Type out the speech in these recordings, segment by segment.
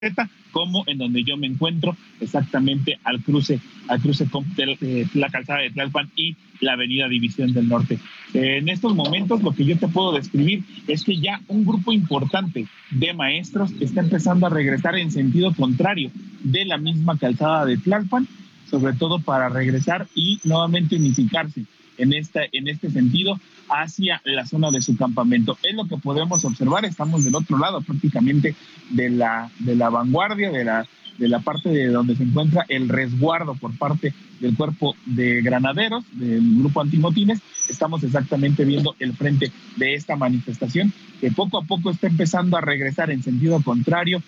como en donde yo me encuentro, exactamente al cruce con la calzada de Tlalpan y la avenida División del Norte. En estos momentos lo que yo te puedo describir es que ya un grupo importante de maestros está empezando a regresar en sentido contrario de la misma calzada de Tlalpan, sobre todo para regresar y nuevamente unificarse en este sentido hacia la zona de su campamento. Es lo que podemos observar, estamos del otro lado prácticamente de la vanguardia, de la parte de donde se encuentra el resguardo por parte del cuerpo de granaderos, del grupo antimotines. Estamos exactamente viendo el frente de esta manifestación que poco a poco está empezando a regresar en sentido contrario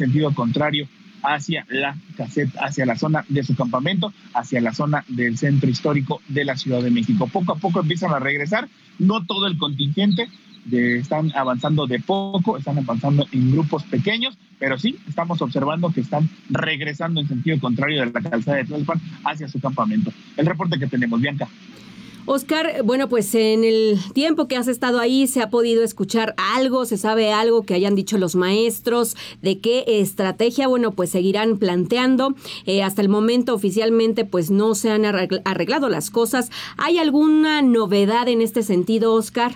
hacia la caseta, hacia la zona de su campamento, hacia la zona del centro histórico de la Ciudad de México. Poco a poco empiezan a regresar, no todo el contingente, están avanzando de poco, están avanzando en grupos pequeños, pero sí, estamos observando que están regresando en sentido contrario de la calzada de Tlalpan hacia su campamento. El reporte que tenemos, Bianca. Oscar, bueno, pues en el tiempo que has estado ahí, ¿se ha podido escuchar algo? ¿Se sabe algo que hayan dicho los maestros? ¿De qué estrategia, bueno, pues seguirán planteando? Hasta el momento oficialmente pues no se han arreglado las cosas. ¿Hay alguna novedad en este sentido, Oscar?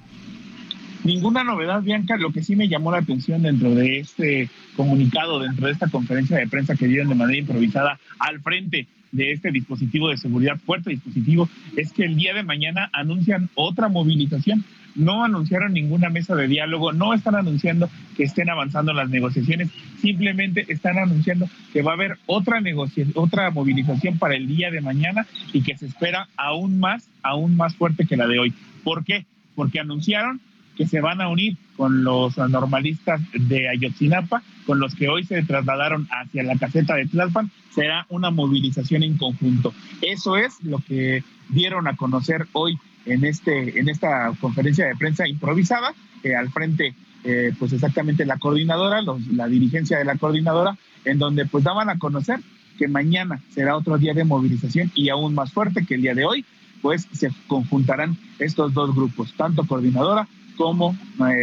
Ninguna novedad, Bianca. Lo que sí me llamó la atención dentro de este comunicado, dentro de esta conferencia de prensa que dieron de manera improvisada al frente de este dispositivo de seguridad, fuerte dispositivo, es que el día de mañana anuncian otra movilización. No anunciaron ninguna mesa de diálogo, no están anunciando que estén avanzando las negociaciones, simplemente están anunciando que va a haber otra movilización para el día de mañana y que se espera aún más fuerte que la de hoy. ¿Por qué? Porque anunciaron que se van a unir con los normalistas de Ayotzinapa, con los que hoy se trasladaron hacia la caseta de Tlalpan. Será una movilización en conjunto. Eso es lo que dieron a conocer hoy en esta conferencia de prensa improvisada, al frente pues exactamente la coordinadora, la dirigencia de la coordinadora, en donde pues daban a conocer que mañana será otro día de movilización y aún más fuerte que el día de hoy, pues se conjuntarán estos dos grupos, tanto coordinadora como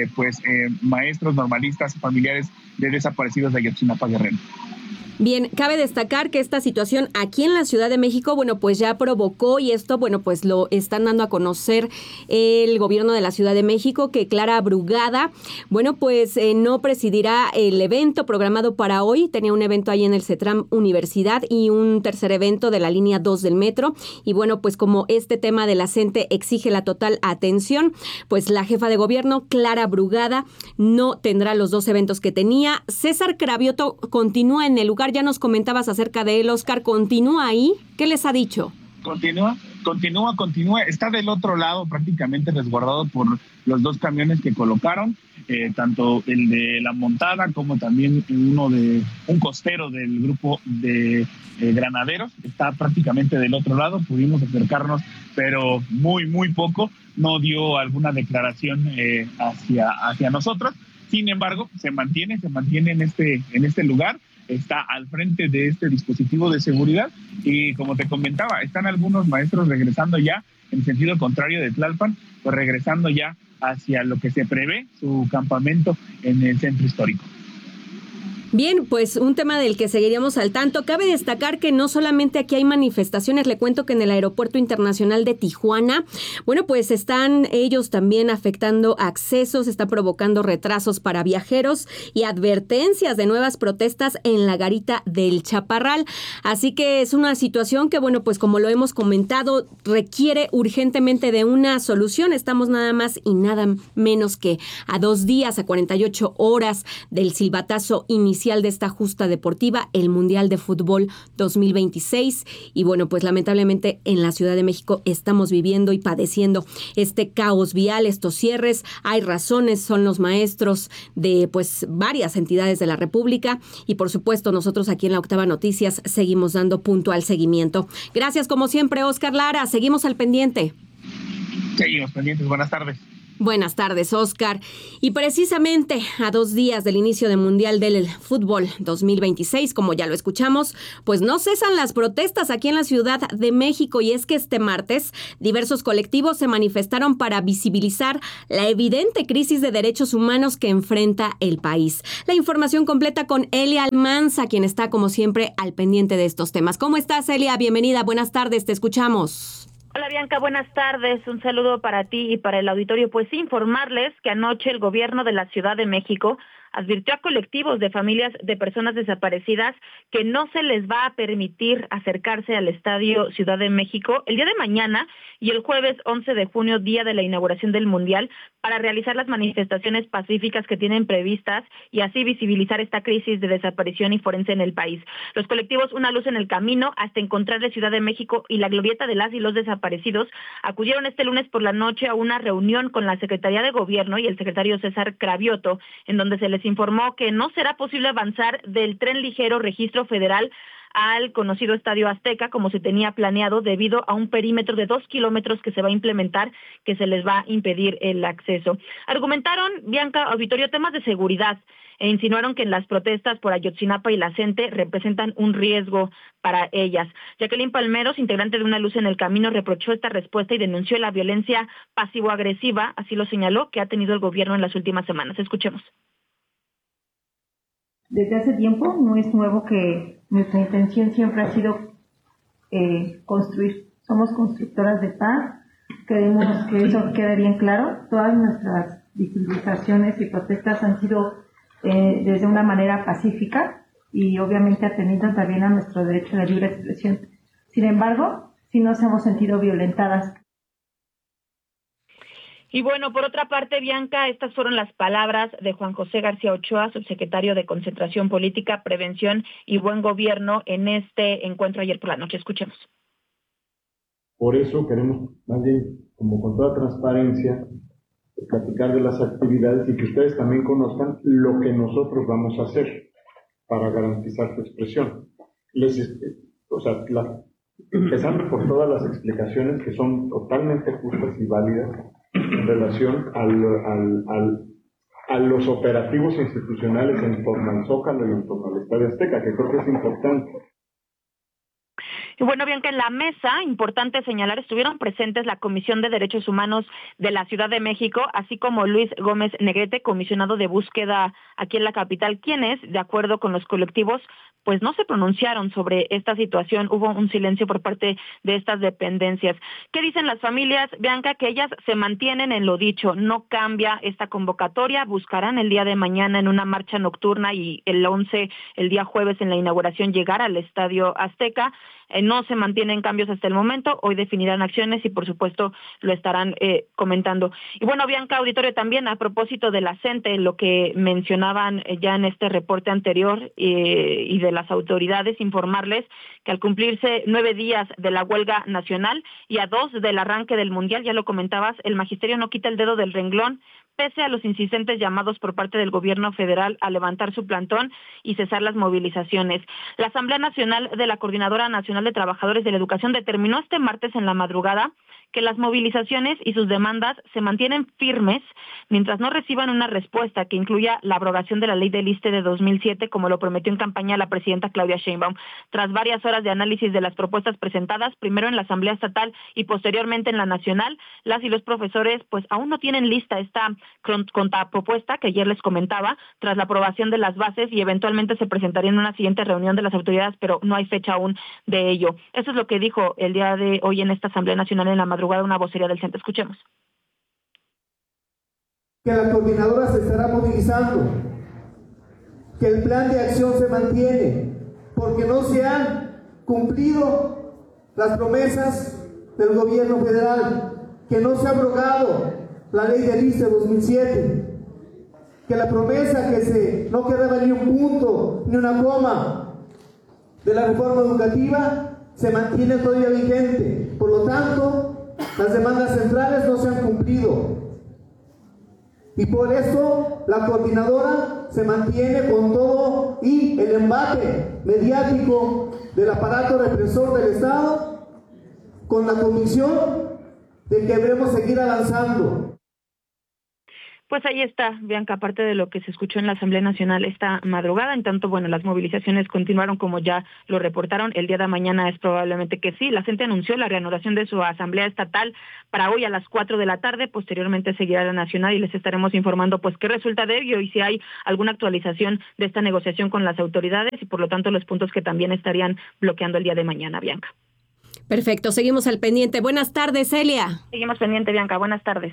maestros, normalistas, familiares de desaparecidos de Ayotzinapa, Guerrero. Bien, cabe destacar que esta situación aquí en la Ciudad de México, bueno, pues ya provocó, y esto, bueno, pues lo están dando a conocer el gobierno de la Ciudad de México, que Clara Brugada, bueno, pues no presidirá el evento programado para hoy. Tenía un evento ahí en el CETRAM Universidad y un tercer evento de la línea 2 del metro. Y bueno, pues como este tema de la CENTE exige la total atención, pues la jefa de gobierno, Clara Brugada, no tendrá los dos eventos que tenía. César Cravioto continúa en el lugar. Ya nos comentabas acerca de él, Oscar. ¿Continúa ahí? ¿Qué les ha dicho? Continúa. Está del otro lado, prácticamente resguardado por los dos camiones que colocaron, tanto el de la montada como también un costero del grupo de granaderos. Está prácticamente del otro lado. Pudimos acercarnos, pero muy, muy poco. No dio alguna declaración hacia nosotros. Sin embargo, se mantiene en este lugar. Está al frente de este dispositivo de seguridad y, como te comentaba, están algunos maestros regresando ya en sentido contrario de Tlalpan, pues regresando ya hacia lo que se prevé su campamento en el centro histórico. Bien, pues un tema del que seguiríamos al tanto. Cabe destacar que no solamente aquí hay manifestaciones, le cuento que en el Aeropuerto Internacional de Tijuana, bueno, pues están ellos también afectando accesos, está provocando retrasos para viajeros y advertencias de nuevas protestas en la garita del Chaparral. Así que es una situación que, bueno, pues como lo hemos comentado, requiere urgentemente de una solución. Estamos nada más y nada menos que a 2 días, a 48 horas del silbatazo inicial de esta justa deportiva, el Mundial de Fútbol 2026. Y bueno, pues lamentablemente en la Ciudad de México estamos viviendo y padeciendo este caos vial, estos cierres. Hay razones, son los maestros de pues varias entidades de la República y por supuesto nosotros aquí en la Octava Noticias seguimos dando puntual seguimiento. Gracias como siempre, Oscar Lara, seguimos al pendiente. Seguimos pendientes, buenas tardes. Buenas tardes, Oscar. Y precisamente a 2 días del inicio del Mundial del Fútbol 2026, como ya lo escuchamos, pues no cesan las protestas aquí en la Ciudad de México, y es que este martes diversos colectivos se manifestaron para visibilizar la evidente crisis de derechos humanos que enfrenta el país. La información completa con Elia Almanza, quien está como siempre al pendiente de estos temas. ¿Cómo estás, Elia? Bienvenida, buenas tardes, te escuchamos. Hola Bianca, buenas tardes, un saludo para ti y para el auditorio. Pues sí, informarles que anoche el gobierno de la Ciudad de México advirtió a colectivos de familias de personas desaparecidas que no se les va a permitir acercarse al Estadio Ciudad de México el día de mañana y el jueves 11 de junio, día de la inauguración del Mundial, para realizar las manifestaciones pacíficas que tienen previstas y así visibilizar esta crisis de desaparición y forense en el país. Los colectivos Una Luz en el Camino hasta encontrar la Ciudad de México y la Glorieta de las y los Desaparecidos acudieron este lunes por la noche a una reunión con la Secretaría de Gobierno y el secretario César Cravioto, en donde se les informó que no será posible avanzar del tren ligero Registro Federal al conocido Estadio Azteca como se tenía planeado, debido a un perímetro de 2 kilómetros que se va a implementar, que se les va a impedir el acceso. Argumentaron, Bianca, auditorio, temas de seguridad e insinuaron que en las protestas por Ayotzinapa y la CENTE representan un riesgo para ellas. Jacqueline Palmeros, integrante de Una Luz en el Camino, reprochó esta respuesta y denunció la violencia pasivo-agresiva, así lo señaló, que ha tenido el gobierno en las últimas semanas. Escuchemos. Desde hace tiempo, no es nuevo que nuestra intención siempre ha sido construir. Somos constructoras de paz, queremos que eso quede bien claro. Todas nuestras visibilizaciones y protestas han sido desde una manera pacífica y obviamente atendiendo también a nuestro derecho de libre expresión. Sin embargo, sí nos hemos sentido violentadas. Y bueno, por otra parte, Bianca, estas fueron las palabras de Juan José García Ochoa, subsecretario de Concentración Política, Prevención y Buen Gobierno, en este encuentro ayer por la noche. Escuchemos. Por eso queremos, más bien, como con toda transparencia, platicar de las actividades y que ustedes también conozcan lo que nosotros vamos a hacer para garantizar su expresión. Empezando por todas las explicaciones que son totalmente justas y válidas en relación a los operativos institucionales en torno al Zócalo y en torno al Estadio Azteca, que creo que es importante. Y bueno, Bianca, en la mesa, importante señalar, estuvieron presentes la Comisión de Derechos Humanos de la Ciudad de México, así como Luis Gómez Negrete, comisionado de búsqueda aquí en la capital, quienes, de acuerdo con los colectivos, pues no se pronunciaron sobre esta situación. Hubo un silencio por parte de estas dependencias. ¿Qué dicen las familias, Bianca? Que ellas se mantienen en lo dicho, no cambia esta convocatoria, buscarán el día de mañana en una marcha nocturna y el 11, el día jueves en la inauguración, llegar al Estadio Azteca. No se mantienen cambios hasta el momento, hoy definirán acciones y por supuesto lo estarán comentando. Y bueno, Bianca, auditorio, también a propósito de la CENTE, lo que mencionaban ya en este reporte anterior y de las autoridades, informarles que al cumplirse 9 días de la huelga nacional y a 2 del arranque del Mundial, ya lo comentabas, el magisterio no quita el dedo del renglón, pese a los insistentes llamados por parte del gobierno federal a levantar su plantón y cesar las movilizaciones. La Asamblea Nacional de la Coordinadora Nacional de Trabajadores de la Educación determinó este martes en la madrugada que las movilizaciones y sus demandas se mantienen firmes mientras no reciban una respuesta que incluya la abrogación de la ley del ISSSTE de 2007, como lo prometió en campaña la presidenta Claudia Sheinbaum. Tras varias horas de análisis de las propuestas presentadas, primero en la Asamblea Estatal y posteriormente en la Nacional, las y los profesores pues aún no tienen lista esta contrapropuesta que ayer les comentaba, tras la aprobación de las bases, y eventualmente se presentaría en una siguiente reunión de las autoridades, pero no hay fecha aún de ello. Eso es lo que dijo el día de hoy en esta Asamblea Nacional en la madrugada una vocería del CENTE. Escuchemos. Que la coordinadora se estará movilizando, que el plan de acción se mantiene, porque no se han cumplido las promesas del gobierno federal, que no se ha abrogado la ley del ISSSTE de 2007, que la promesa que no quedaba ni un punto, ni una coma de la reforma educativa se mantiene todavía vigente. Por lo tanto, las demandas centrales no se han cumplido. Y por eso la coordinadora se mantiene con todo y el embate mediático del aparato represor del Estado, con la convicción de que debemos seguir avanzando. Pues ahí está, Bianca, aparte de lo que se escuchó en la Asamblea Nacional esta madrugada, en tanto, bueno, las movilizaciones continuaron como ya lo reportaron. El día de mañana es probablemente que sí. La gente anunció la reanudación de su Asamblea Estatal para hoy a las 4 de la tarde. Posteriormente seguirá la Nacional y les estaremos informando pues qué resulta de ello y si hay alguna actualización de esta negociación con las autoridades y por lo tanto los puntos que también estarían bloqueando el día de mañana, Bianca. Perfecto, seguimos al pendiente. Buenas tardes, Celia. Seguimos pendiente, Bianca. Buenas tardes.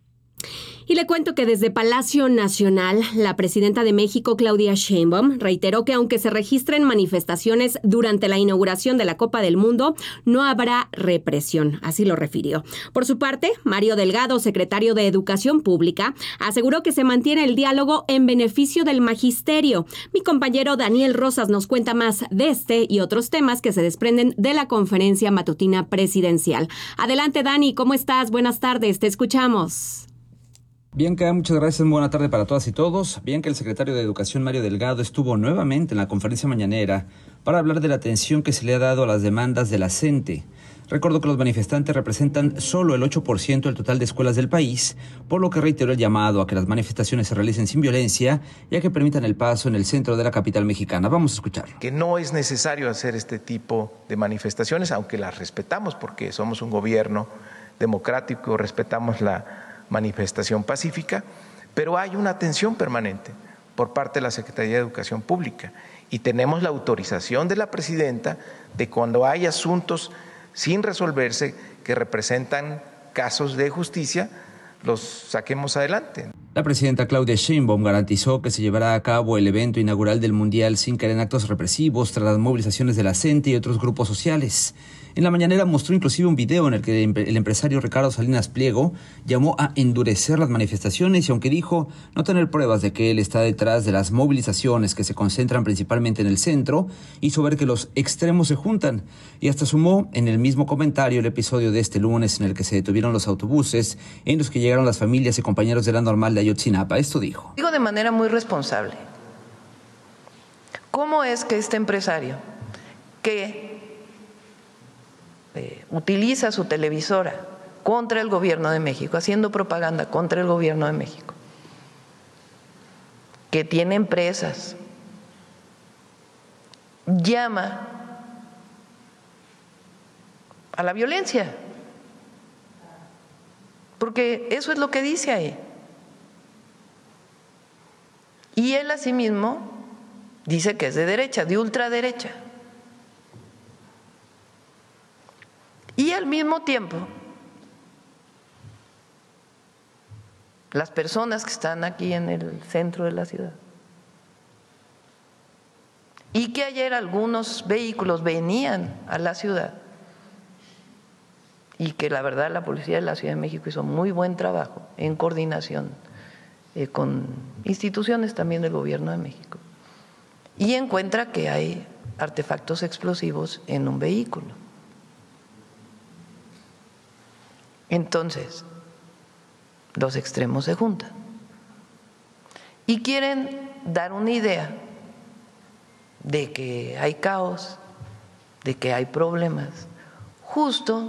Y le cuento que desde Palacio Nacional, la presidenta de México, Claudia Sheinbaum, reiteró que aunque se registren manifestaciones durante la inauguración de la Copa del Mundo, no habrá represión, así lo refirió. Por su parte, Mario Delgado, secretario de Educación Pública, aseguró que se mantiene el diálogo en beneficio del magisterio. Mi compañero Daniel Rosas nos cuenta más de este y otros temas que se desprenden de la conferencia matutina presidencial. Adelante, Dani, ¿cómo estás? Buenas tardes, te escuchamos. Bianca, muchas gracias. Muy buena tarde para todas y todos. Bianca, el secretario de Educación, Mario Delgado, estuvo nuevamente en la conferencia mañanera para hablar de la atención que se le ha dado a las demandas de la CENTE. Recordó que los manifestantes representan solo el 8% del total de escuelas del país, por lo que reiteró el llamado a que las manifestaciones se realicen sin violencia y a que permitan el paso en el centro de la capital mexicana. Vamos a escuchar. Que no es necesario hacer este tipo de manifestaciones, aunque las respetamos porque somos un gobierno democrático, respetamos la manifestación pacífica, pero hay una atención permanente por parte de la Secretaría de Educación Pública y tenemos la autorización de la presidenta de cuando hay asuntos sin resolverse que representan casos de justicia, los saquemos adelante. La presidenta Claudia Sheinbaum garantizó que se llevará a cabo el evento inaugural del Mundial sin caer en actos represivos tras las movilizaciones de la CENTE y otros grupos sociales. En la mañanera mostró inclusive un video en el que el empresario Ricardo Salinas Pliego llamó a endurecer las manifestaciones y aunque dijo no tener pruebas de que él está detrás de las movilizaciones que se concentran principalmente en el centro, hizo ver que los extremos se juntan y hasta sumó en el mismo comentario el episodio de este lunes en el que se detuvieron los autobuses en los que llegaron las familias y compañeros de la Normal de Ayotzinapa. Esto dijo. Digo de manera muy responsable. ¿Cómo es que este empresario que utiliza su televisora contra el gobierno de México, haciendo propaganda contra el gobierno de México, que tiene empresas, llama a la violencia? Porque eso es lo que dice ahí. Y él asimismo dice que es de derecha, de ultraderecha. Y al mismo tiempo, las personas que están aquí en el centro de la ciudad y que ayer algunos vehículos venían a la ciudad y que la verdad la Policía de la Ciudad de México hizo muy buen trabajo en coordinación con instituciones también del Gobierno de México y encuentra que hay artefactos explosivos en un vehículo. Entonces, los extremos se juntan y quieren dar una idea de que hay caos, de que hay problemas, justo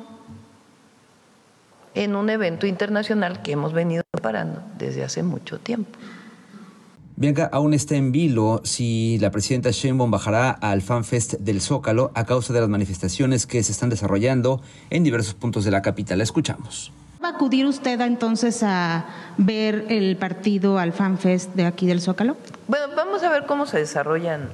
en un evento internacional que hemos venido preparando desde hace mucho tiempo. Bianca, aún está en vilo si la presidenta Sheinbaum bajará al FanFest del Zócalo a causa de las manifestaciones que se están desarrollando en diversos puntos de la capital. La escuchamos. ¿Va a acudir usted entonces a ver el partido al FanFest de aquí del Zócalo? Bueno, vamos a ver cómo se desarrollan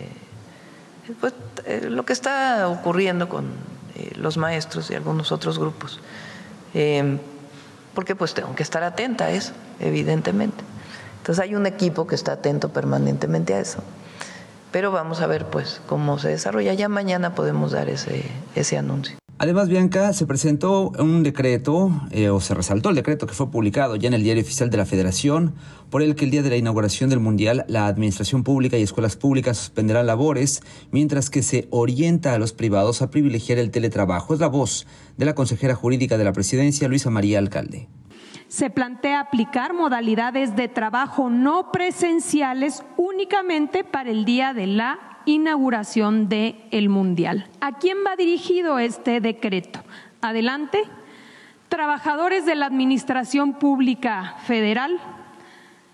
lo que está ocurriendo con los maestros y algunos otros grupos. Porque pues tengo que estar atenta a eso, evidentemente. Entonces hay un equipo que está atento permanentemente a eso. Pero vamos a ver pues cómo se desarrolla. Ya mañana podemos dar ese anuncio. Además, Bianca, se presentó un decreto, o se resaltó el decreto que fue publicado ya en el Diario Oficial de la Federación, por el que el día de la inauguración del Mundial, la administración pública y escuelas públicas suspenderán labores, mientras que se orienta a los privados a privilegiar el teletrabajo. Es la voz de la consejera jurídica de la Presidencia, Luisa María Alcalde. Se plantea aplicar modalidades de trabajo no presenciales únicamente para el día de la inauguración del Mundial. ¿A quién va dirigido este decreto? Adelante. Trabajadores de la Administración Pública Federal,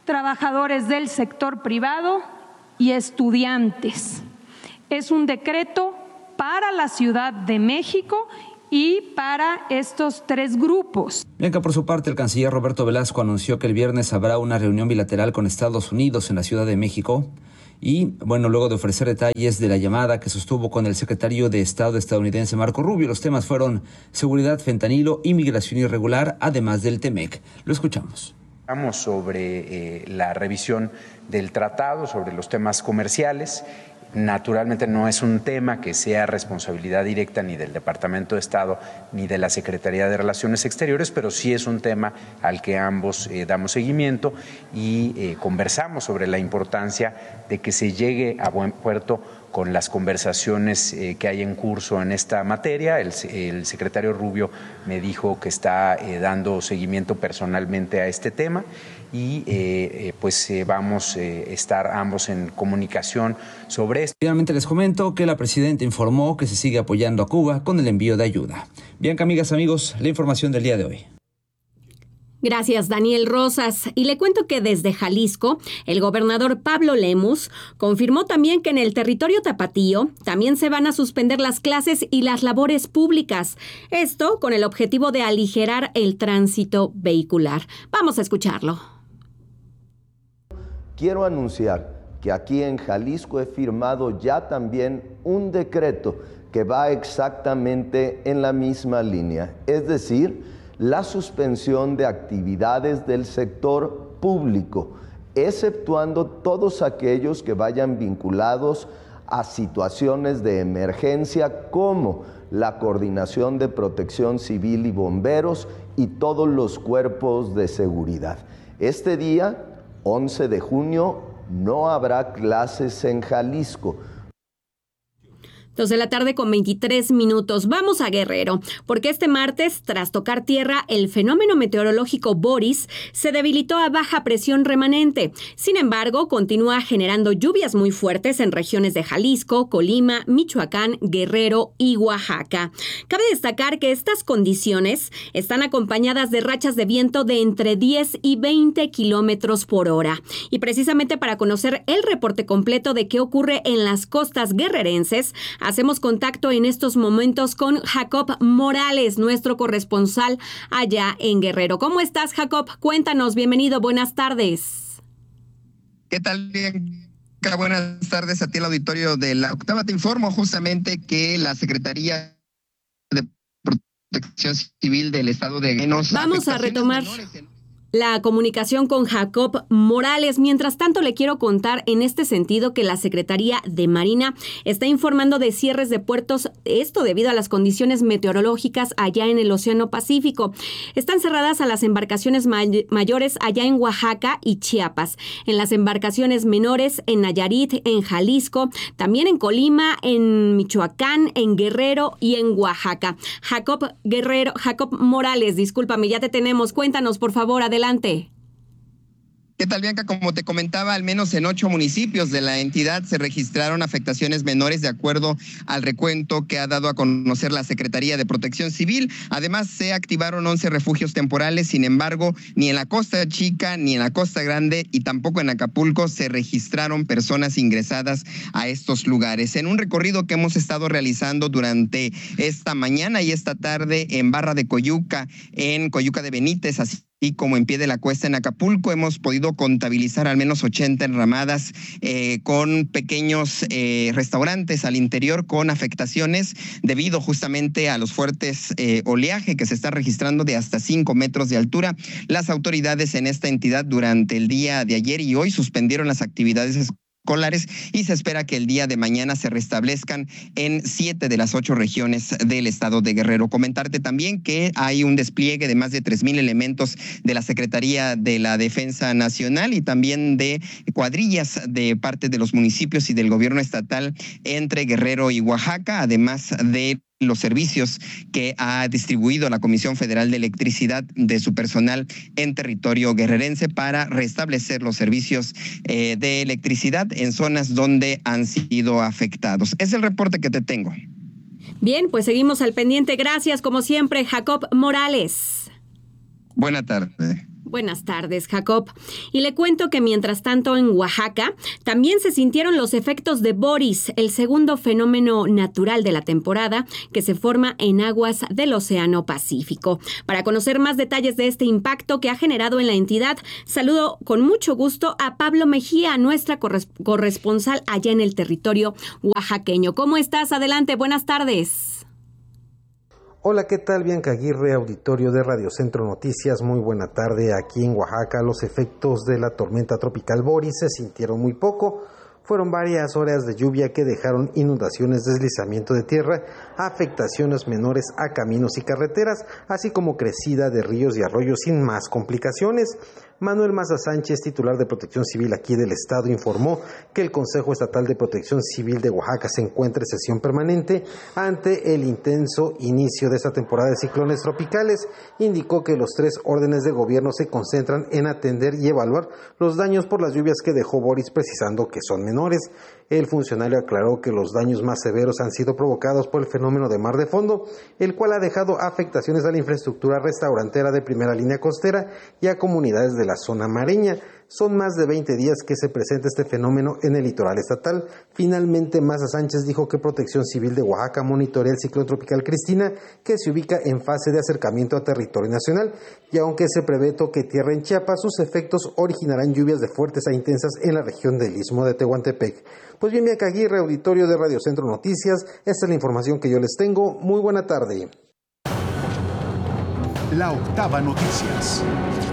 trabajadores del sector privado y estudiantes. Es un decreto para la Ciudad de México y para estos 3 grupos. Bianca, por su parte, el canciller Roberto Velasco anunció que el viernes habrá una reunión bilateral con Estados Unidos en la Ciudad de México. Y, bueno, luego de ofrecer detalles de la llamada que sostuvo con el secretario de Estado estadounidense Marco Rubio, los temas fueron seguridad, fentanilo, inmigración irregular, además del TEMEC. Lo escuchamos. Hablamos sobre la revisión del tratado, sobre los temas comerciales. Naturalmente no es un tema que sea responsabilidad directa ni del Departamento de Estado ni de la Secretaría de Relaciones Exteriores, pero sí es un tema al que ambos damos seguimiento y conversamos sobre la importancia de que se llegue a buen puerto con las conversaciones que hay en curso en esta materia. El secretario Rubio me dijo que está dando seguimiento personalmente a este tema y vamos a estar ambos en comunicación sobre esto. Finalmente les comento que la presidenta informó que se sigue apoyando a Cuba con el envío de ayuda. Bianca, amigas, amigos, la información del día de hoy. Gracias, Daniel Rosas. Y le cuento que desde Jalisco, el gobernador Pablo Lemus confirmó también que en el territorio tapatío también se van a suspender las clases y las labores públicas. Esto con el objetivo de aligerar el tránsito vehicular. Vamos a escucharlo. Quiero anunciar que aquí en Jalisco he firmado ya también un decreto que va exactamente en la misma línea, es decir, la suspensión de actividades del sector público, exceptuando todos aquellos que vayan vinculados a situaciones de emergencia como la Coordinación de Protección Civil y Bomberos y todos los cuerpos de seguridad. Este día, 11 de junio, no habrá clases en Jalisco. 2 de la tarde con 23 minutos. Vamos a Guerrero, porque este martes, tras tocar tierra, el fenómeno meteorológico Boris se debilitó a baja presión remanente. Sin embargo, continúa generando lluvias muy fuertes en regiones de Jalisco, Colima, Michoacán, Guerrero y Oaxaca. Cabe destacar que estas condiciones están acompañadas de rachas de viento de entre 10 y 20 kilómetros por hora. Y precisamente para conocer el reporte completo de qué ocurre en las costas guerrerenses, hacemos contacto en estos momentos con Jacob Morales, nuestro corresponsal allá en Guerrero. ¿Cómo estás, Jacob? Cuéntanos, bienvenido, buenas tardes. ¿Qué tal? Bianca? Buenas tardes a ti, el auditorio de La Octava. Te informo justamente que la Secretaría de Protección Civil del Estado de Guerrero... Vamos a retomar la comunicación con Jacob Morales. Mientras tanto, le quiero contar en este sentido que la Secretaría de Marina está informando de cierres de puertos, esto debido a las condiciones meteorológicas allá en el Océano Pacífico. Están cerradas a las embarcaciones mayores allá en Oaxaca y Chiapas, en las embarcaciones menores en Nayarit, en Jalisco, también en Colima, en Michoacán, en Guerrero y en Oaxaca. Jacob Morales, discúlpame, ya te tenemos. Cuéntanos, por favor, adelante. ¿Qué tal, Bianca? Como te comentaba, al menos en 8 municipios de la entidad se registraron afectaciones menores de acuerdo al recuento que ha dado a conocer la Secretaría de Protección Civil. Además, se activaron 11 refugios temporales. Sin embargo, ni en la Costa Chica, ni en la Costa Grande y tampoco en Acapulco se registraron personas ingresadas a estos lugares. En un recorrido que hemos estado realizando durante esta mañana y esta tarde en Barra de Coyuca, en Coyuca de Benítez, así y como en Pie de la Cuesta en Acapulco, hemos podido contabilizar al menos 80 enramadas con pequeños restaurantes al interior con afectaciones debido justamente a los fuertes oleaje que se está registrando de hasta 5 metros de altura. Las autoridades en esta entidad durante el día de ayer y hoy suspendieron las actividades escolares y se espera que el día de mañana se restablezcan en 7 de las 8 regiones del estado de Guerrero. Comentarte también que hay un despliegue de más de 3,000 elementos de la Secretaría de la Defensa Nacional y también de cuadrillas de parte de los municipios y del gobierno estatal entre Guerrero y Oaxaca, además de los servicios que ha distribuido la Comisión Federal de Electricidad de su personal en territorio guerrerense para restablecer los servicios de electricidad en zonas donde han sido afectados. Es el reporte que te tengo. Bien, pues seguimos al pendiente. Gracias, como siempre, Jacob Morales. Buena tarde. Buenas tardes, Jacob. Y le cuento que mientras tanto en Oaxaca también se sintieron los efectos de Boris, el segundo fenómeno natural de la temporada que se forma en aguas del Océano Pacífico. Para conocer más detalles de este impacto que ha generado en la entidad, saludo con mucho gusto a Pablo Mejía, nuestra corresponsal allá en el territorio oaxaqueño. ¿Cómo estás? Adelante, buenas tardes. Hola, ¿qué tal? Bianca Aguirre, auditorio de Radio Centro Noticias. Muy buena tarde. Aquí en Oaxaca los efectos de la tormenta tropical Boris se sintieron muy poco. Fueron varias horas de lluvia que dejaron inundaciones, deslizamiento de tierra, afectaciones menores a caminos y carreteras, así como crecida de ríos y arroyos sin más complicaciones. Manuel Maza Sánchez, titular de Protección Civil aquí del Estado, informó que el Consejo Estatal de Protección Civil de Oaxaca se encuentra en sesión permanente ante el intenso inicio de esta temporada de ciclones tropicales. Indicó que los 3 órdenes de gobierno se concentran en atender y evaluar los daños por las lluvias que dejó Boris, precisando que son menores. El funcionario aclaró que los daños más severos han sido provocados por el fenómeno de mar de fondo, el cual ha dejado afectaciones a la infraestructura restaurantera de primera línea costera y a comunidades de la zona mareña. Son más de 20 días que se presenta este fenómeno en el litoral estatal. Finalmente, Maza Sánchez dijo que Protección Civil de Oaxaca monitorea el ciclón tropical Cristina, que se ubica en fase de acercamiento a territorio nacional, y aunque se prevé toque tierra en Chiapas, sus efectos originarán lluvias de fuertes a intensas en la región del Istmo de Tehuantepec. Pues bien, Bianca Aguirre, auditorio de Radio Centro Noticias, esta es la información que yo les tengo. Muy buena tarde. La Octava Noticias.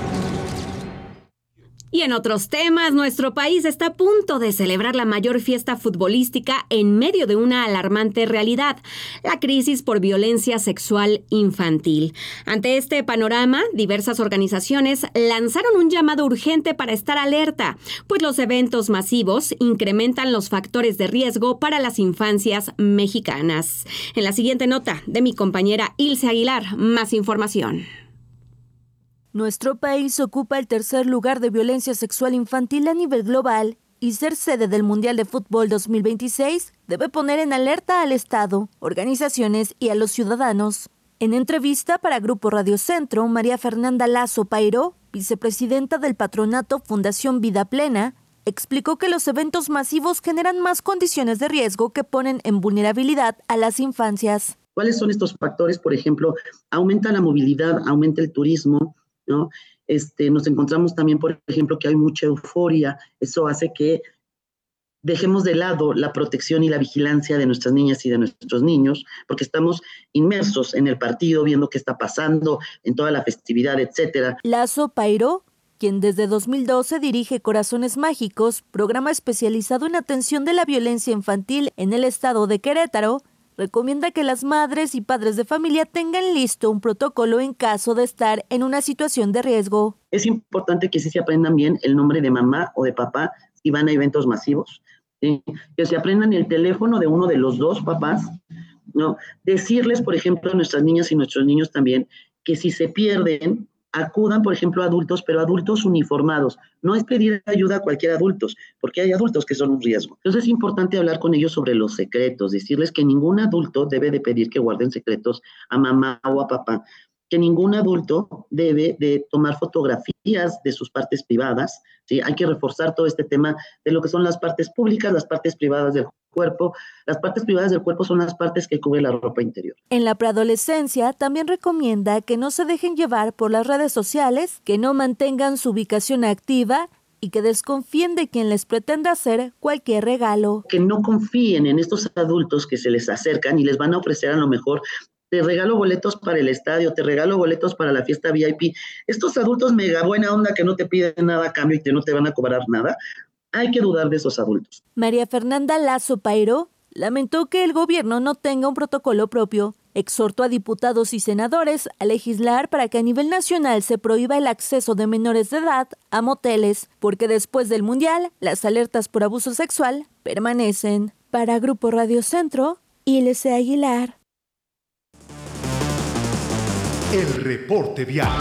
Y en otros temas, nuestro país está a punto de celebrar la mayor fiesta futbolística en medio de una alarmante realidad, la crisis por violencia sexual infantil. Ante este panorama, diversas organizaciones lanzaron un llamado urgente para estar alerta, pues los eventos masivos incrementan los factores de riesgo para las infancias mexicanas. En la siguiente nota de mi compañera Ilse Aguilar, más información. Nuestro país ocupa el 3er lugar de violencia sexual infantil a nivel global y ser sede del Mundial de Fútbol 2026 debe poner en alerta al Estado, organizaciones y a los ciudadanos. En entrevista para Grupo Radio Centro, María Fernanda Lazo Pairó, vicepresidenta del patronato Fundación Vida Plena, explicó que los eventos masivos generan más condiciones de riesgo que ponen en vulnerabilidad a las infancias. ¿Cuáles son estos factores? Por ejemplo, aumenta la movilidad, aumenta el turismo, ¿no? Nos encontramos también, por ejemplo, que hay mucha euforia. Eso hace que dejemos de lado la protección y la vigilancia de nuestras niñas y de nuestros niños, porque estamos inmersos en el partido, viendo qué está pasando, en toda la festividad, etcétera. Lazo Pairó, quien desde 2012 dirige Corazones Mágicos, programa especializado en atención de la violencia infantil en el estado de Querétaro, recomienda que las madres y padres de familia tengan listo un protocolo en caso de estar en una situación de riesgo. Es importante que sí se aprendan bien el nombre de mamá o de papá si van a eventos masivos, ¿sí? Que se aprendan el teléfono de uno de los 2 papás, ¿no? Decirles, por ejemplo, a nuestras niñas y nuestros niños también, que si se pierden, acudan, por ejemplo, a adultos, pero adultos uniformados. No es pedir ayuda a cualquier adulto, porque hay adultos que son un riesgo. Entonces es importante hablar con ellos sobre los secretos, decirles que ningún adulto debe de pedir que guarden secretos a mamá o a papá, que ningún adulto debe de tomar fotografías de sus partes privadas, ¿sí? Hay que reforzar todo este tema de lo que son las partes públicas, las partes privadas del cuerpo. Las partes privadas del cuerpo son las partes que cubre la ropa interior. En la preadolescencia también recomienda que no se dejen llevar por las redes sociales, que no mantengan su ubicación activa y que desconfíen de quien les pretenda hacer cualquier regalo. Que no confíen en estos adultos que se les acercan y les van a ofrecer a lo mejor: te regalo boletos para el estadio, te regalo boletos para la fiesta VIP. Estos adultos mega buena onda que no te piden nada a cambio y que no te van a cobrar nada. Hay que dudar de esos adultos. María Fernanda Lazo Pairó lamentó que el gobierno no tenga un protocolo propio. Exhortó a diputados y senadores a legislar para que a nivel nacional se prohíba el acceso de menores de edad a moteles, porque después del Mundial, las alertas por abuso sexual permanecen. Para Grupo Radio Centro, Ilse Aguilar. El reporte vial.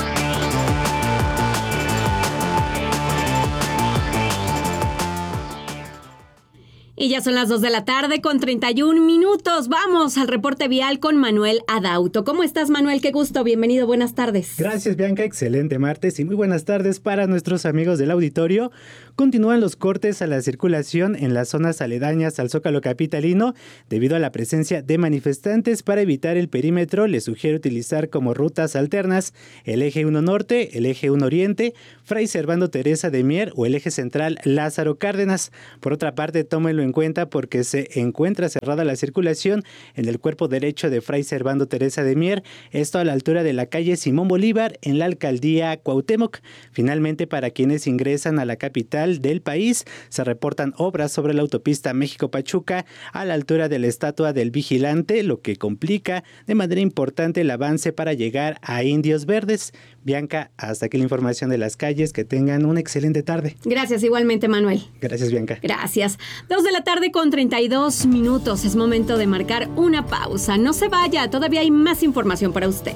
Y ya son las 2 de la tarde con 31 minutos. Vamos al reporte vial con Manuel Adauto. ¿Cómo estás, Manuel? Qué gusto. Bienvenido. Buenas tardes. Gracias, Bianca. Excelente martes y muy buenas tardes para nuestros amigos del auditorio. Continúan los cortes a la circulación en las zonas aledañas al Zócalo capitalino debido a la presencia de manifestantes. Para evitar el perímetro, les sugiero utilizar como rutas alternas el eje 1 Norte, el eje 1 Oriente, Fray Servando Teresa de Mier o el eje central Lázaro Cárdenas. Por otra parte, tómenlo en cuenta porque se encuentra cerrada la circulación en el cuerpo derecho de Fray Servando Teresa de Mier, esto a la altura de la calle Simón Bolívar en la alcaldía Cuauhtémoc. Finalmente, para quienes ingresan a la capital del país, se reportan obras sobre la autopista México-Pachuca a la altura de la estatua del vigilante, lo que complica de manera importante el avance para llegar a Indios Verdes. Bianca, hasta aquí la información de las calles. Que tengan una excelente tarde. Gracias, igualmente, Manuel. Gracias, Bianca. Gracias. 2 de la tarde con 32 minutos. Es momento de marcar una pausa. No se vaya, todavía hay más información para usted.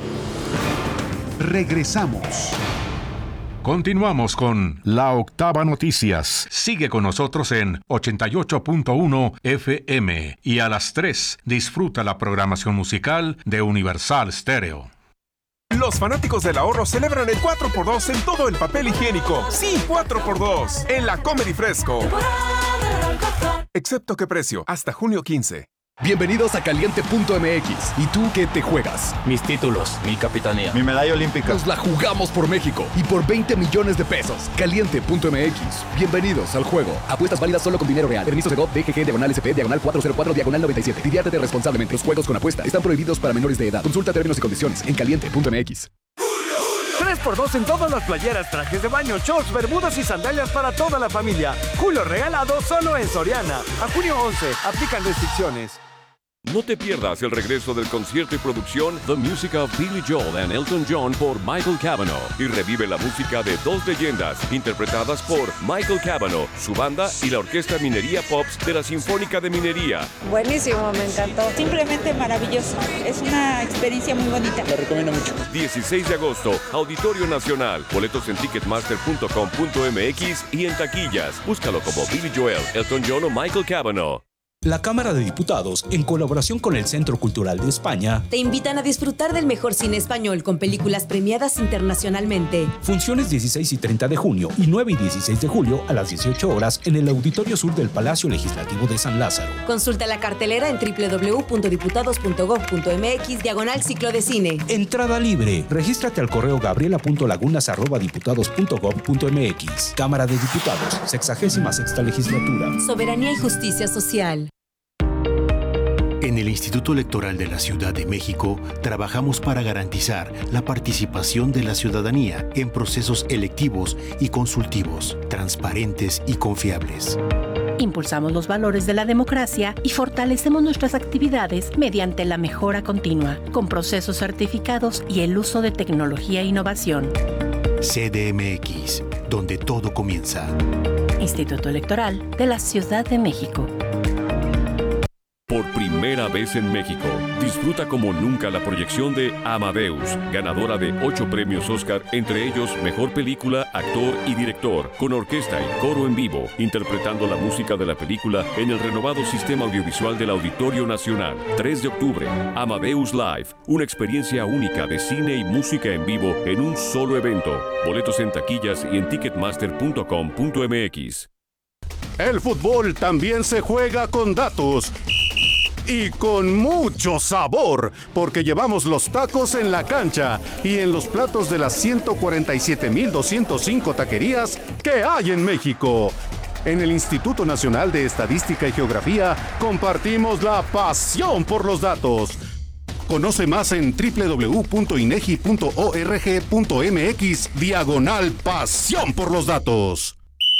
Regresamos. Continuamos con La Octava Noticias. Sigue con nosotros en 88.1 FM y a las 3 disfruta la programación musical de Universal Stereo. Los fanáticos del ahorro celebran el 4x2 en todo el papel higiénico. Sí, 4x2 en la Comedy Fresco. Excepto qué precio, hasta junio 15. Bienvenidos a Caliente.mx. ¿Y tú qué te juegas? Mis títulos, mi capitanía, mi medalla olímpica. Nos la jugamos por México y por 20 millones de pesos. Caliente.mx. Bienvenidos al juego. Apuestas válidas solo con dinero real. Permiso Segov, DGG, /SP, /404, /97. Diviértete responsablemente. Los juegos con apuesta están prohibidos para menores de edad. Consulta términos y condiciones en Caliente.mx. 3x2 en todas las playeras, trajes de baño, shorts, bermudas y sandalias para toda la familia. Julio regalado solo en Soriana. A junio 11, aplican restricciones. No te pierdas el regreso del concierto y producción The Music of Billy Joel and Elton John por Michael Cavanaugh y revive la música de dos leyendas interpretadas por Michael Cavanaugh, su banda y la Orquesta Minería Pops de la Sinfónica de Minería. Buenísimo, me encantó. Simplemente maravilloso. Es una experiencia muy bonita. La recomiendo mucho. 16 de agosto, Auditorio Nacional. Boletos en ticketmaster.com.mx y en taquillas. Búscalo como Billy Joel, Elton John o Michael Cavanaugh. La Cámara de Diputados, en colaboración con el Centro Cultural de España, te invitan a disfrutar del mejor cine español con películas premiadas internacionalmente. Funciones 16 y 30 de junio y 9 y 16 de julio a las 18 horas en el Auditorio Sur del Palacio Legislativo de San Lázaro. Consulta la cartelera en www.diputados.gov.mx/ciclo de cine. Entrada libre. Regístrate al correo gabriela.lagunas@diputados.gov.mx. Cámara de Diputados, 66ª Legislatura. Soberanía y justicia social. En el Instituto Electoral de la Ciudad de México trabajamos para garantizar la participación de la ciudadanía en procesos electivos y consultivos, transparentes y confiables. Impulsamos los valores de la democracia y fortalecemos nuestras actividades mediante la mejora continua, con procesos certificados y el uso de tecnología e innovación. CDMX, donde todo comienza. Instituto Electoral de la Ciudad de México. Por primera vez en México, disfruta como nunca la proyección de Amadeus, ganadora de 8 premios Oscar, entre ellos Mejor Película, Actor y Director, con orquesta y coro en vivo, interpretando la música de la película en el renovado sistema audiovisual del Auditorio Nacional. 3 de octubre, Amadeus Live, una experiencia única de cine y música en vivo en un solo evento. Boletos en taquillas y en ticketmaster.com.mx. El fútbol también se juega con datos. Y con mucho sabor, porque llevamos los tacos en la cancha y en los platos de las 147,205 taquerías que hay en México. En el Instituto Nacional de Estadística y Geografía compartimos la pasión por los datos. Conoce más en www.inegi.org.mx/pasión por los datos.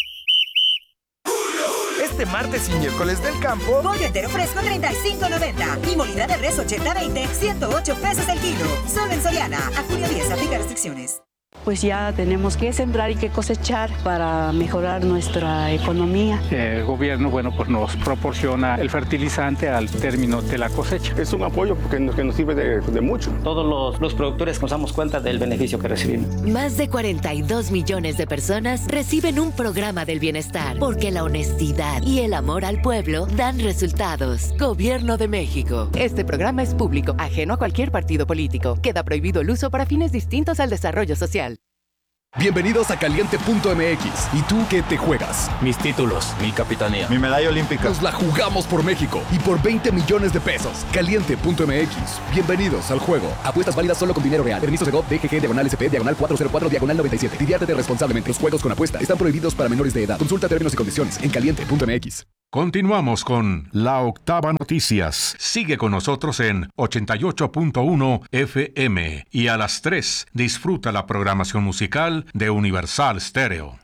Este martes y miércoles del campo, pollo entero fresco $35.90 y molida de res 80-20, $108 el kilo. Solo en Soriana. A junio 10 aplica restricciones. pues ya tenemos que sembrar y que cosechar para mejorar nuestra economía. El gobierno, bueno, pues nos proporciona el fertilizante al término de la cosecha. Es un apoyo que nos sirve de mucho. Todos los productores nos damos cuenta del beneficio que recibimos. Más de 42 millones de personas reciben un programa del bienestar, porque la honestidad y el amor al pueblo dan resultados. Gobierno de México. Este programa es público, ajeno a cualquier partido político. Queda prohibido el uso para fines distintos al desarrollo social. Bienvenidos a Caliente.mx. ¿Y tú qué te juegas? Mis títulos, mi capitanía, mi medalla olímpica. Nos la jugamos por México y por 20 millones de pesos. Caliente.mx. Bienvenidos al juego. Apuestas válidas solo con dinero real. Permiso de GOV, DGG, /SP, /404, /97. Diviértete responsablemente. Los juegos con apuesta están prohibidos para menores de edad. Consulta términos y condiciones en Caliente.mx. Continuamos con La Octava Noticias. Sigue con nosotros en 88.1 FM y a las 3 disfruta la programación musical de Universal Stereo.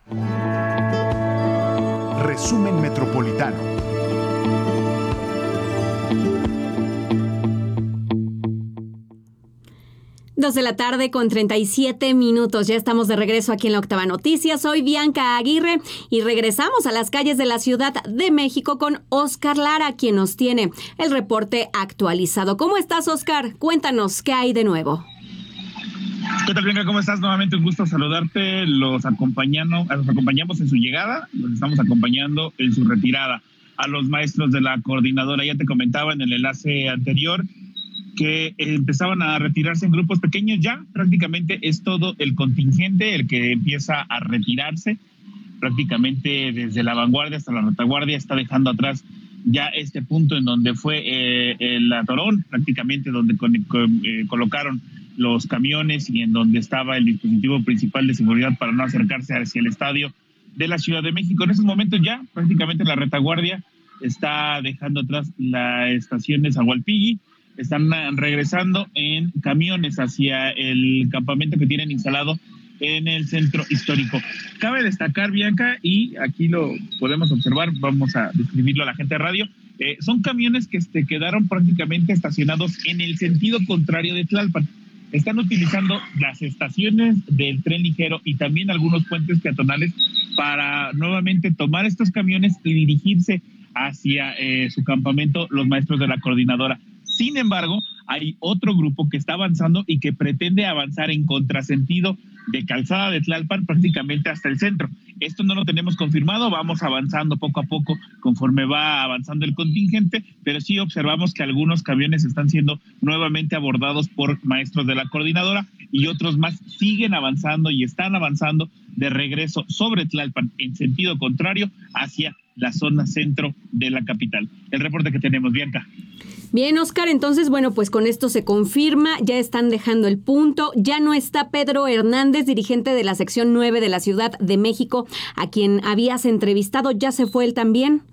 Resumen Metropolitano. 2 de la tarde con 37 minutos. Ya estamos de regreso aquí en La Octava Noticias. Soy Bianca Aguirre y regresamos a las calles de la Ciudad de México con Oscar Lara, quien nos tiene el reporte actualizado. ¿Cómo estás, Oscar? Cuéntanos, ¿qué hay de nuevo? ¿Qué tal, Bianca? ¿Cómo estás? Nuevamente un gusto saludarte. Los acompañamos en su llegada, los estamos acompañando en su retirada. A los maestros de la coordinadora, ya te comentaba en el enlace anterior, que empezaban a retirarse en grupos pequeños. Ya prácticamente es todo el contingente el que empieza a retirarse. Prácticamente desde la vanguardia hasta la retaguardia está dejando atrás ya este punto en donde fue el atorón, prácticamente donde colocaron los camiones y en donde estaba el dispositivo principal de seguridad para no acercarse hacia el estadio de la Ciudad de México. En esos momentos ya prácticamente la retaguardia está dejando atrás la estación de Zahualpilli. Están regresando en camiones hacia el campamento que tienen instalado en el centro histórico. Cabe destacar, Bianca, y aquí lo podemos observar, vamos a describirlo a la gente de radio, son camiones que quedaron prácticamente estacionados en el sentido contrario de Tlalpan. Están utilizando las estaciones del tren ligero y también algunos puentes peatonales para nuevamente tomar estos camiones y dirigirse hacia su campamento los maestros de la coordinadora. Sin embargo, hay otro grupo que está avanzando y que pretende avanzar en contrasentido de Calzada de Tlalpan prácticamente hasta el centro. Esto no lo tenemos confirmado, vamos avanzando poco a poco conforme va avanzando el contingente, pero sí observamos que algunos camiones están siendo nuevamente abordados por maestros de la coordinadora y otros más siguen avanzando y están avanzando de regreso sobre Tlalpan en sentido contrario hacia la zona centro de la capital. El reporte que tenemos, Bianca. Bien, Oscar, entonces, bueno, pues con esto se confirma, ya están dejando el punto, ya no está Pedro Hernández, dirigente de la sección 9 de la Ciudad de México, a quien habías entrevistado, ¿ya se fue él también?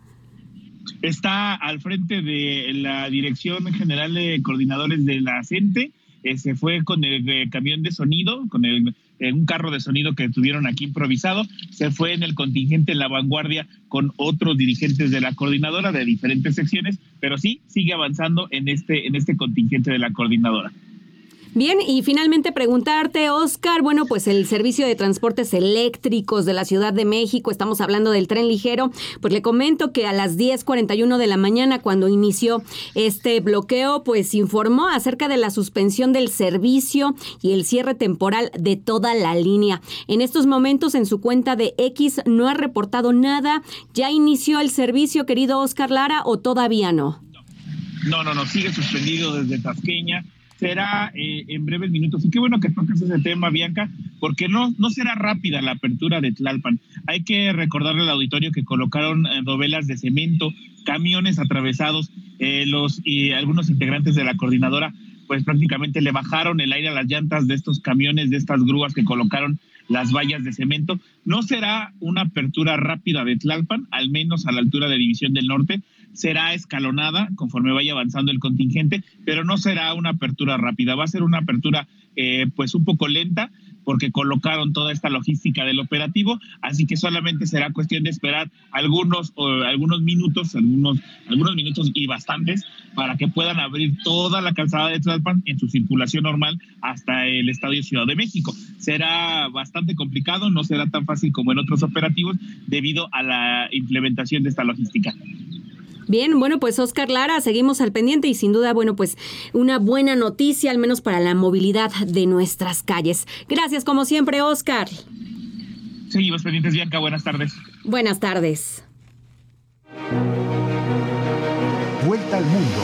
Está al frente de la Dirección General de Coordinadores de la CENTE, se fue con el camión de sonido, con un carro de sonido que tuvieron aquí improvisado, se fue en el contingente en la vanguardia con otros dirigentes de la coordinadora de diferentes secciones, pero sí sigue avanzando en este contingente de la coordinadora. Bien, y finalmente preguntarte, Oscar, bueno, pues el servicio de transportes eléctricos de la Ciudad de México, estamos hablando del tren ligero, pues le comento que a las 10:41 de la mañana, cuando inició este bloqueo, pues informó acerca de la suspensión del servicio y el cierre temporal de toda la línea. En estos momentos, en su cuenta de X, no ha reportado nada. ¿Ya inició el servicio, querido Oscar Lara, o todavía no? No, sigue suspendido desde Tasqueña. Será en breves minutos. Y qué bueno que tocas ese tema, Bianca, porque no será rápida la apertura de Tlalpan. Hay que recordarle al auditorio que colocaron dovelas de cemento, camiones atravesados, algunos integrantes de la coordinadora, pues prácticamente le bajaron el aire a las llantas de estos camiones, de estas grúas que colocaron las vallas de cemento. No será una apertura rápida de Tlalpan, al menos a la altura de División del Norte, será escalonada conforme vaya avanzando el contingente, pero no será una apertura rápida, va a ser una apertura pues un poco lenta, porque colocaron toda esta logística del operativo, así que solamente será cuestión de esperar algunos minutos y bastantes para que puedan abrir toda la calzada de Tlalpan en su circulación normal hasta el Estadio Ciudad de México. Será bastante complicado, no será tan fácil como en otros operativos debido a la implementación de esta logística. Bien, bueno, pues Oscar Lara, seguimos al pendiente y sin duda, bueno, pues una buena noticia, al menos para la movilidad de nuestras calles. Gracias, como siempre, Oscar. Seguimos pendientes, Bianca, buenas tardes. Buenas tardes. Vuelta al mundo.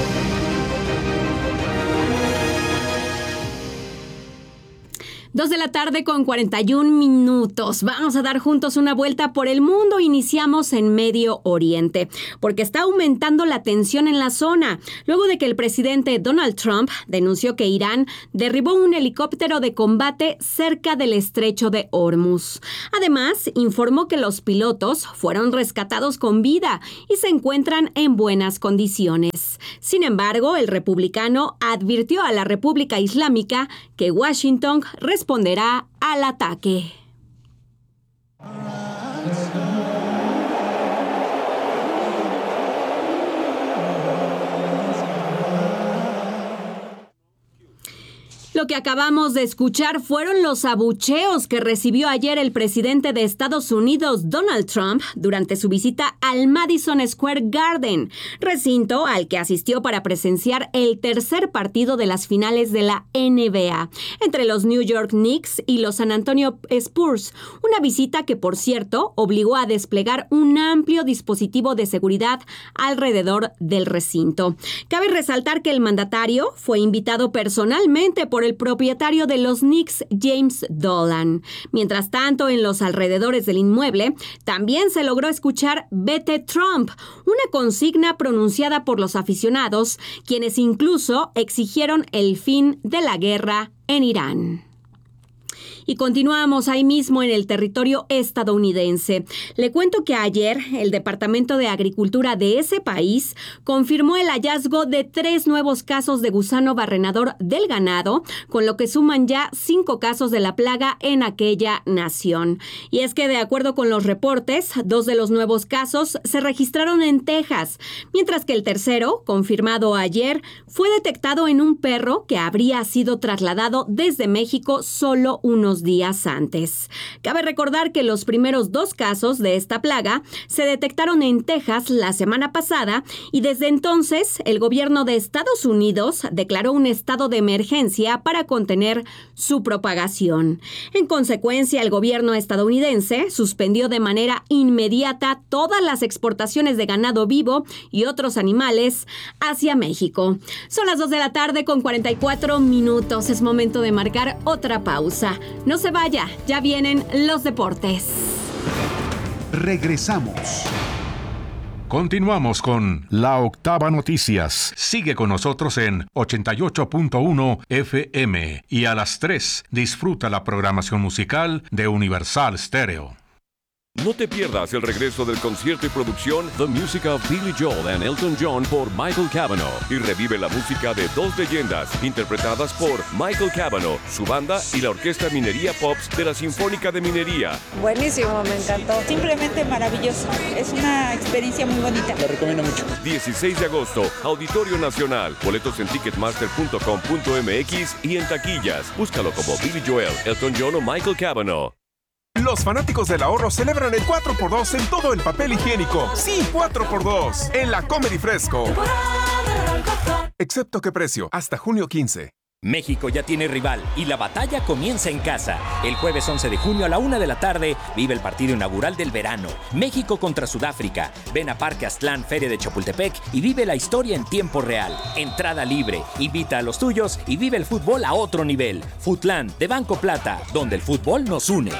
Dos de la tarde con 41 minutos. Vamos a dar juntos una vuelta por el mundo. Iniciamos en Medio Oriente, porque está aumentando la tensión en la zona, luego de que el presidente Donald Trump denunció que Irán derribó un helicóptero de combate cerca del estrecho de Hormuz. Además, informó que los pilotos fueron rescatados con vida y se encuentran en buenas condiciones. Sin embargo, el republicano advirtió a la República Islámica que Washington responderá al ataque. Lo que acabamos de escuchar fueron los abucheos que recibió ayer el presidente de Estados Unidos, Donald Trump, durante su visita al Madison Square Garden, recinto al que asistió para presenciar el tercer partido de las finales de la NBA, entre los New York Knicks y los San Antonio Spurs, una visita que, por cierto, obligó a desplegar un amplio dispositivo de seguridad alrededor del recinto. Cabe resaltar que el mandatario fue invitado personalmente por el propietario de los Knicks, James Dolan. Mientras tanto, en los alrededores del inmueble, también se logró escuchar "Vete Trump", una consigna pronunciada por los aficionados, quienes incluso exigieron el fin de la guerra en Irán. Y continuamos ahí mismo en el territorio estadounidense. Le cuento que ayer el Departamento de Agricultura de ese país confirmó el hallazgo de 3 nuevos casos de gusano barrenador del ganado, con lo que suman ya 5 casos de la plaga en aquella nación. Y es que, de acuerdo con los reportes, 2 de los nuevos casos se registraron en Texas, mientras que el tercero, confirmado ayer, fue detectado en un perro que habría sido trasladado desde México solo unos días antes. Cabe recordar que los primeros 2 casos de esta plaga se detectaron en Texas la semana pasada y desde entonces el gobierno de Estados Unidos declaró un estado de emergencia para contener su propagación. En consecuencia, el gobierno estadounidense suspendió de manera inmediata todas las exportaciones de ganado vivo y otros animales hacia México. Son las 2 de la tarde con 44 minutos. Es momento de marcar otra pausa. No se vaya, ya vienen los deportes. Regresamos. Continuamos con La Octava Noticias. Sigue con nosotros en 88.1 FM y a las 3 disfruta la programación musical de Universal Stereo. No te pierdas el regreso del concierto y producción The Music of Billy Joel and Elton John por Michael Cavanaugh y revive la música de 2 leyendas interpretadas por Michael Cavanaugh, su banda y la Orquesta Minería Pops de la Sinfónica de Minería. Buenísimo, me encantó. Simplemente maravilloso. Es una experiencia muy bonita. Lo recomiendo mucho. 16 de agosto, Auditorio Nacional. Boletos en ticketmaster.com.mx y en taquillas. Búscalo como Billy Joel, Elton John o Michael Cavanaugh. Los fanáticos del ahorro celebran el 4x2 en todo el papel higiénico. Sí, 4x2 en la Comedy Fresco. Excepto qué precio, hasta junio 15. México ya tiene rival y la batalla comienza en casa. El jueves 11 de junio a la 1 de la tarde vive el partido inaugural del verano. México contra Sudáfrica. Ven a Parque Aztlán, Feria de Chapultepec y vive la historia en tiempo real. Entrada libre. Invita a los tuyos y vive el fútbol a otro nivel. Futlán, de Banco Plata, donde el fútbol nos une.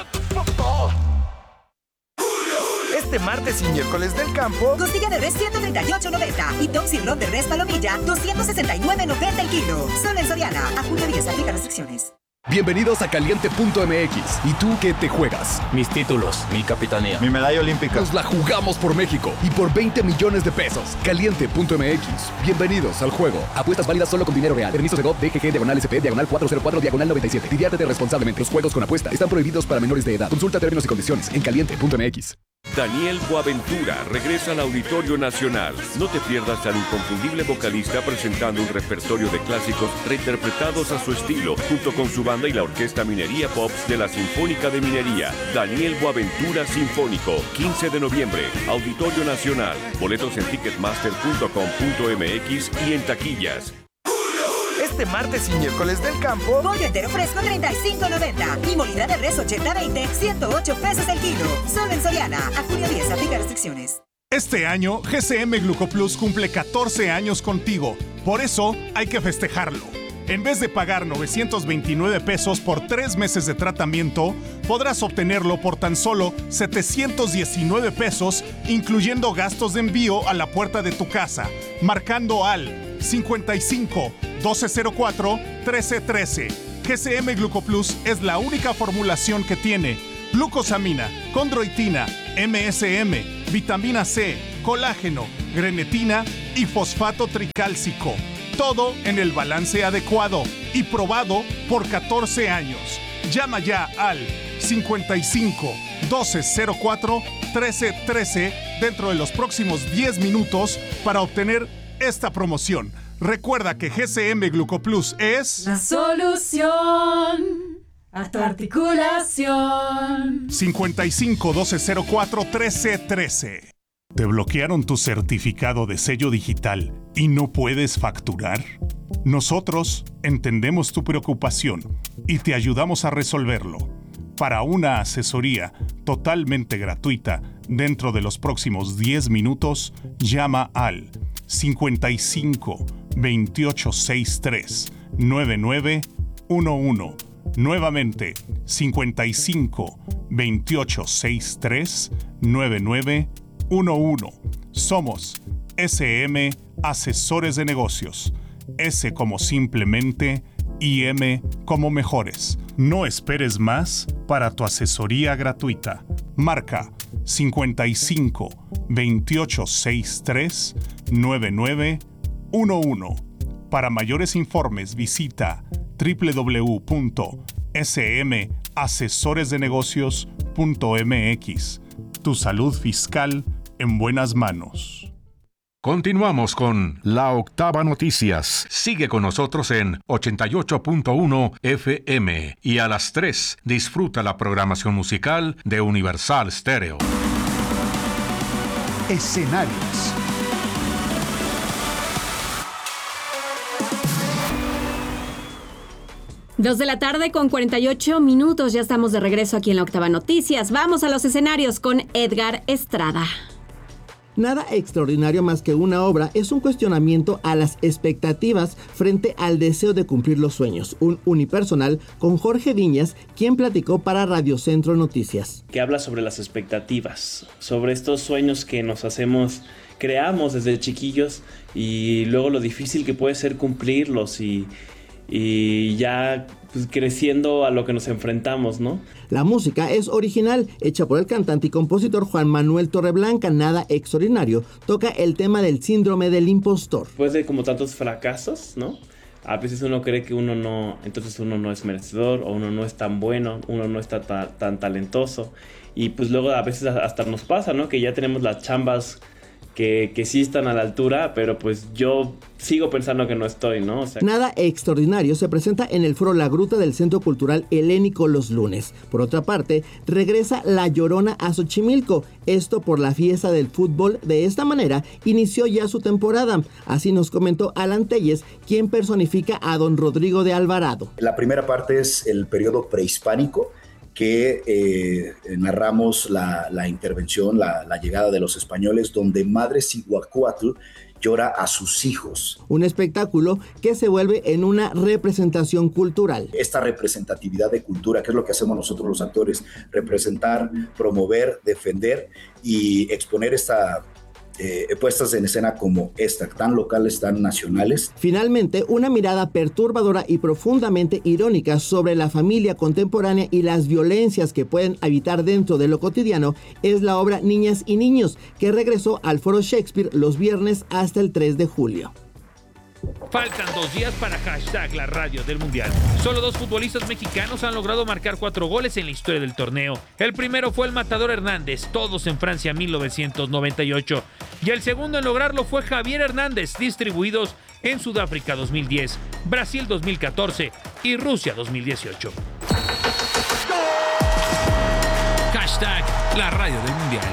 Este martes y miércoles del campo, costilla de res 138.90 y Tom Sirloin de res palomilla 269.90 el kilo. Solo en Soriana. A junio 10 aplica restricciones. Bienvenidos a Caliente.mx. ¿Y tú qué te juegas? Mis títulos, mi capitanía. Mi medalla olímpica. Nos la jugamos por México y por 20 millones de pesos. Caliente.mx. Bienvenidos al juego. Apuestas válidas solo con dinero real. Permiso Segov, DGG, /SP, /404, /97. Diviértete responsablemente. Los juegos con apuesta están prohibidos para menores de edad. Consulta términos y condiciones en Caliente.mx. Daniel Boaventura regresa al Auditorio Nacional. No te pierdas al inconfundible vocalista presentando un repertorio de clásicos reinterpretados a su estilo, junto con su banda y la Orquesta Minería Pops de la Sinfónica de Minería. Daniel Boaventura Sinfónico, 15 de noviembre, Auditorio Nacional. Boletos en ticketmaster.com.mx y en taquillas. Este martes y miércoles del campo, pollo entero fresco $35.90 y molida de res 80-20, $108 el kilo. Solo en Soriana. A junio 10, aplica restricciones. Este año, GCM Glucoplus cumple 14 años contigo. Por eso, hay que festejarlo. En vez de pagar $929 por 3 meses de tratamiento, podrás obtenerlo por tan solo $719, incluyendo gastos de envío a la puerta de tu casa, marcando al 55 1204 1313. GCM Glucoplus es la única formulación que tiene glucosamina, condroitina, MSM, vitamina C, colágeno, grenetina y fosfato tricálcico. Todo en el balance adecuado y probado por 14 años. Llama ya al 55 1204 1313 dentro de los próximos 10 minutos para obtener esta promoción. Recuerda que GCM Glucoplus es la solución a tu articulación. 55 1204 1313. ¿Te bloquearon tu certificado de sello digital y no puedes facturar? Nosotros entendemos tu preocupación y te ayudamos a resolverlo. Para una asesoría totalmente gratuita dentro de los próximos 10 minutos, llama al 55 2863 9911. Nuevamente, 55 2863 9911. Somos SM Asesores de Negocios. S como simplemente y M como mejores. No esperes más para tu asesoría gratuita. Marca 55 2863 9911. Para mayores informes visita www.smasesoresdenegocios.mx. Tu salud fiscal en buenas manos. Continuamos con La Octava Noticias. Sigue con nosotros en 88.1 FM y a las 3 disfruta la programación musical de Universal Stereo. Escenarios. Dos de la tarde con 48 minutos. Ya estamos de regreso aquí en La Octava Noticias. Vamos a los escenarios con Edgar Estrada. Nada extraordinario más que una obra es un cuestionamiento a las expectativas frente al deseo de cumplir los sueños. Un unipersonal con Jorge Viñas, quien platicó para Radio Centro Noticias. Que habla sobre las expectativas, sobre estos sueños que nos creamos desde chiquillos y luego lo difícil que puede ser cumplirlos y ya pues, creciendo a lo que nos enfrentamos, ¿no? La música es original, hecha por el cantante y compositor Juan Manuel Torreblanca. Nada extraordinario toca el tema del síndrome del impostor. Después de como tantos fracasos, ¿no? A veces uno cree que uno no es merecedor, o uno no es tan bueno, uno no está tan talentoso. Y pues luego a veces hasta nos pasa, ¿no? Que ya tenemos las chambas que sí están a la altura, pero pues yo sigo pensando que no estoy, ¿no? O sea, Nada extraordinario se presenta en el foro La Gruta del Centro Cultural Helénico los lunes. Por otra parte, regresa La Llorona a Xochimilco, esto por la fiesta del fútbol. De esta manera, inició ya su temporada. Así nos comentó Alan Telles, quien personifica a don Rodrigo de Alvarado. La primera parte es el periodo prehispánico, que narramos la intervención, la llegada de los españoles, donde Madre Cihuacóatl llora a sus hijos. Un espectáculo que se vuelve en una representación cultural. Esta representatividad de cultura, que es lo que hacemos nosotros los actores, representar, promover, defender y exponer esta puestas en escena como esta, tan locales, tan nacionales. Finalmente, una mirada perturbadora y profundamente irónica sobre la familia contemporánea y las violencias que pueden habitar dentro de lo cotidiano es la obra Niñas y Niños, que regresó al Foro Shakespeare los viernes hasta el 3 de julio. Faltan 2 días para hashtag la radio del Mundial. Solo 2 futbolistas mexicanos han logrado marcar 4 goles en la historia del torneo. El primero fue el Matador Hernández, todos en Francia 1998. Y el segundo en lograrlo fue Javier Hernández, distribuidos en Sudáfrica 2010, Brasil 2014 y Rusia 2018. Hashtag la radio del Mundial.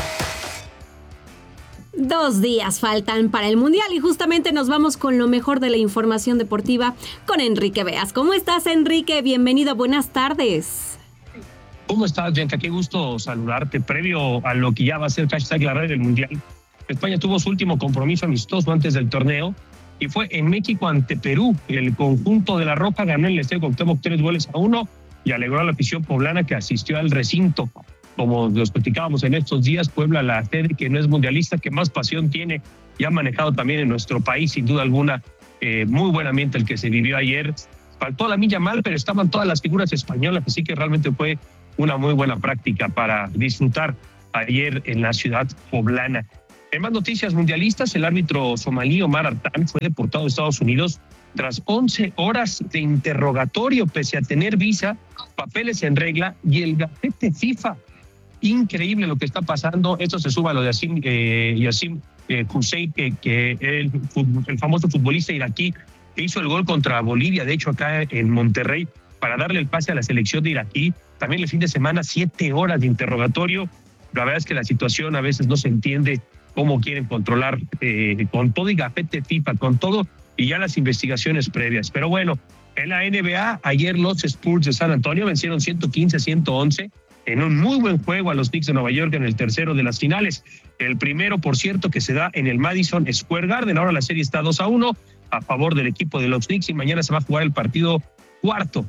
2 días faltan para el Mundial y justamente nos vamos con lo mejor de la información deportiva con Enrique Beas. ¿Cómo estás, Enrique? Bienvenido, buenas tardes. ¿Cómo estás, Bianca? Qué gusto saludarte. Previo a lo que ya va a ser hashtag la radio del Mundial, España tuvo su último compromiso amistoso antes del torneo y fue en México ante Perú. El conjunto de La Roca ganó el Estadio Cuauhtémoc 3-1 y alegró a la afición poblana que asistió al recinto. Como los platicábamos en estos días, Puebla, la sede que no es mundialista, que más pasión tiene y ha manejado también en nuestro país, sin duda alguna. Muy buen ambiente el que se vivió ayer. Faltó la milla mal, pero estaban todas las figuras españolas, así que realmente fue una muy buena práctica para disfrutar ayer en la ciudad poblana. En más noticias mundialistas, el árbitro somalí Omar Artan fue deportado de Estados Unidos tras 11 horas de interrogatorio, pese a tener visa, papeles en regla y el gafete FIFA. Increíble lo que está pasando. Esto se suma a lo de Yassim Hussein, que el famoso futbolista iraquí que hizo el gol contra Bolivia, de hecho acá en Monterrey, para darle el pase a la selección de Iraquí. También el fin de semana 7 horas de interrogatorio. La verdad es que la situación a veces no se entiende cómo quieren controlar con todo y gafete FIFA, con todo y ya las investigaciones previas. Pero bueno, en la NBA, ayer los Spurs de San Antonio vencieron 115-111 en un muy buen juego a los Knicks de Nueva York en el tercero de las finales. El primero, por cierto, que se da en el Madison Square Garden. Ahora la serie está 2-1 a favor del equipo de los Knicks y mañana se va a jugar el partido 4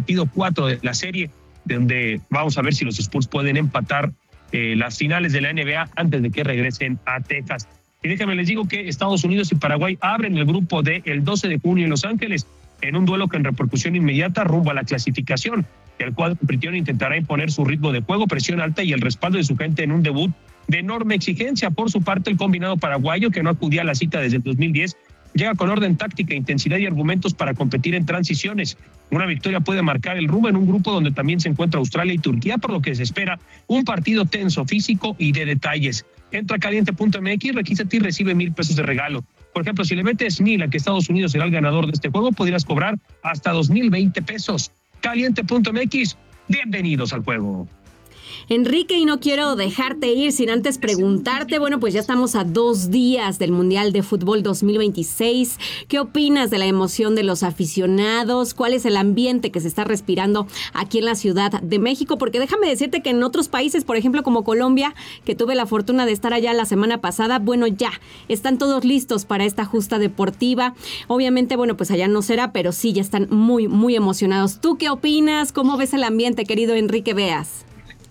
de la serie, donde vamos a ver si los Spurs pueden empatar las finales de la NBA antes de que regresen a Texas. Y déjame les digo que Estados Unidos y Paraguay abren el grupo D el 12 de junio en Los Ángeles, en un duelo que en repercusión inmediata rumbo a la clasificación. El cuadro anfitrión intentará imponer su ritmo de juego, presión alta y el respaldo de su gente en un debut de enorme exigencia. Por su parte, el combinado paraguayo, que no acudía a la cita desde el 2010, llega con orden táctica, intensidad y argumentos para competir en transiciones. Una victoria puede marcar el rumbo en un grupo donde también se encuentra Australia y Turquía, por lo que se espera un partido tenso, físico y de detalles. Entra a caliente.mx, regístrate y recibe $1,000 de regalo. Por ejemplo, si le metes 1,000 a que Estados Unidos será el ganador de este juego, podrías cobrar hasta $2,020. Caliente.mx, bienvenidos al juego. Enrique, y no quiero dejarte ir sin antes preguntarte, bueno, pues ya estamos a 2 días del Mundial de Fútbol 2026. ¿Qué opinas de la emoción de los aficionados? ¿Cuál es el ambiente que se está respirando aquí en la Ciudad de México? Porque déjame decirte que en otros países, por ejemplo, como Colombia, que tuve la fortuna de estar allá la semana pasada, bueno, ya están todos listos para esta justa deportiva. Obviamente, bueno, pues allá no será, pero sí, ya están muy, muy emocionados. ¿Tú qué opinas? ¿Cómo ves el ambiente, querido Enrique Beas?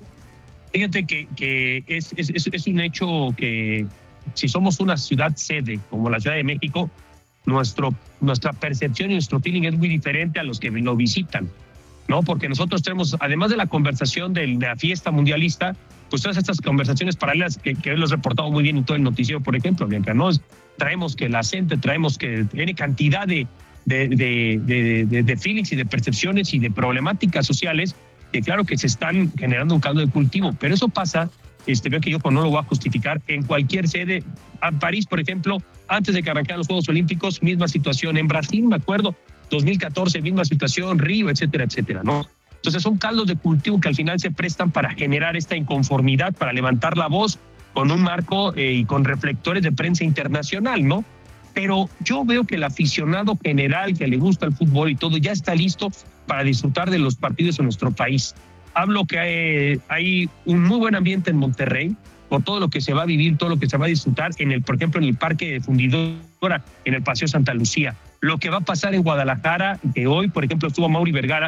Fíjate que es un hecho que si somos una ciudad sede como la Ciudad de México, nuestra percepción y nuestro feeling es muy diferente a los que lo visitan, ¿no? Porque nosotros tenemos, además de la conversación de la fiesta mundialista, pues todas estas conversaciones paralelas que lo he reportado muy bien en todo el noticiero, por ejemplo, Bianca, ¿no? Traemos que la gente, traemos que tiene cantidad de feelings y de percepciones y de problemáticas sociales que claro que se están generando un caldo de cultivo, pero eso pasa, veo que yo no lo voy a justificar, en cualquier sede. En París, por ejemplo, antes de que arrancaran los Juegos Olímpicos, misma situación. En Brasil, me acuerdo, 2014, misma situación, Río, etcétera, etcétera, ¿no? Entonces son caldos de cultivo que al final se prestan para generar esta inconformidad, para levantar la voz con un marco y con reflectores de prensa internacional, ¿no? Pero yo veo que el aficionado general que le gusta el fútbol y todo ya está listo para disfrutar de los partidos en nuestro país. Hablo que hay un muy buen ambiente en Monterrey por todo lo que se va a vivir, todo lo que se va a disfrutar por ejemplo, en el Parque de Fundidora, en el Paseo Santa Lucía. Lo que va a pasar en Guadalajara, que hoy, por ejemplo, estuvo Mauri Vergara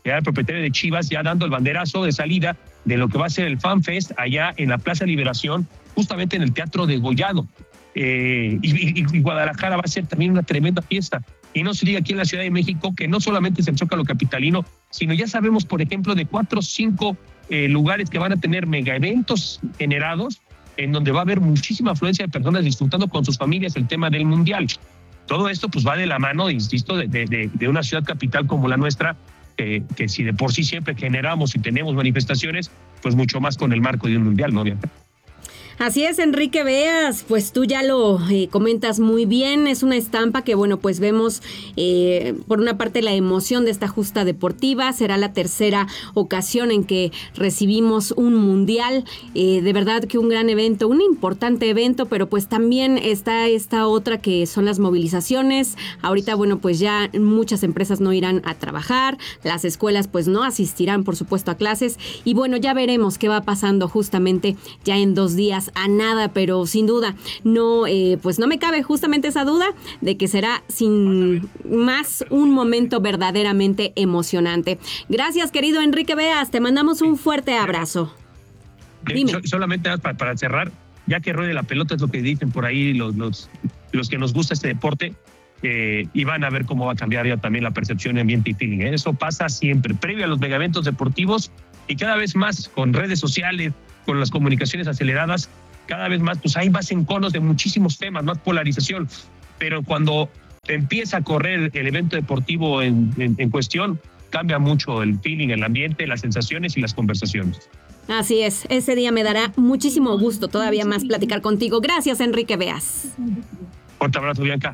que era el propietario de Chivas, ya dando el banderazo de salida de lo que va a ser el Fan Fest allá en la Plaza Liberación, justamente en el Teatro de Gollado. Y Guadalajara va a ser también una tremenda fiesta. Y no se diga aquí en la Ciudad de México que no solamente es el Zócalo capitalino, sino ya sabemos, por ejemplo, de 4 o 5 lugares que van a tener mega eventos generados, en donde va a haber muchísima afluencia de personas disfrutando con sus familias el tema del Mundial. Todo esto pues va de la mano, insisto, de una ciudad capital como la nuestra, que si de por sí siempre generamos y tenemos manifestaciones, pues mucho más con el marco de un Mundial, ¿no? Así es, Enrique Beas, pues tú ya lo comentas muy bien, es una estampa que, bueno, pues vemos por una parte la emoción de esta justa deportiva, será la tercera ocasión en que recibimos un mundial, de verdad que un gran evento, un importante evento, pero pues también está esta otra que son las movilizaciones. Ahorita, bueno, pues ya muchas empresas no irán a trabajar, las escuelas pues no asistirán, por supuesto, a clases, y bueno, ya veremos qué va pasando justamente ya en 2 días a nada, pero sin duda no, pues no me cabe justamente esa duda de que será sin más un momento verdaderamente emocionante. Gracias, querido Enrique Beas, te mandamos un fuerte abrazo. Dime. Solamente para cerrar, ya que ruede la pelota es lo que dicen por ahí los que nos gusta este deporte, y van a ver cómo va a cambiar ya también la percepción, ambiente y feeling. Eso pasa siempre, previo a los megaeventos deportivos, y cada vez más con redes sociales, con las comunicaciones aceleradas, cada vez más, pues hay más enconos de muchísimos temas, más polarización. Pero cuando empieza a correr el evento deportivo en cuestión, cambia mucho el feeling, el ambiente, las sensaciones y las conversaciones. Así es, ese día me dará muchísimo gusto todavía más platicar contigo. Gracias, Enrique Beas. Fuerte abrazo, Bianca.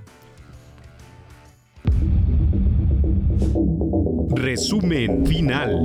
Resumen final.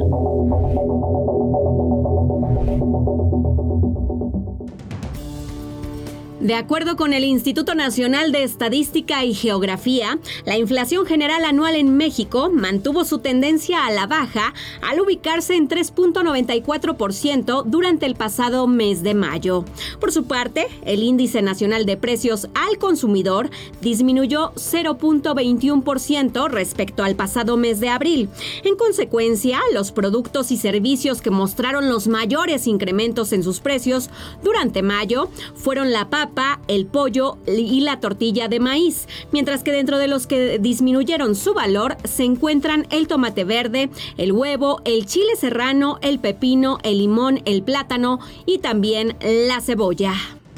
De acuerdo con el Instituto Nacional de Estadística y Geografía, la inflación general anual en México mantuvo su tendencia a la baja al ubicarse en 3.94% durante el pasado mes de mayo. Por su parte, el Índice Nacional de Precios al Consumidor disminuyó 0.21% respecto al pasado mes de abril. En consecuencia, los productos y servicios que mostraron los mayores incrementos en sus precios durante mayo fueron la papa, el pollo y la tortilla de maíz, mientras que dentro de los que disminuyeron su valor se encuentran el tomate verde, el huevo, el chile serrano, el pepino, el limón, el plátano y también la cebolla.